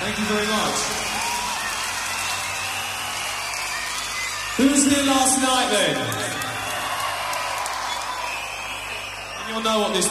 Thank you very much. Who was here last night then? And you'll know what this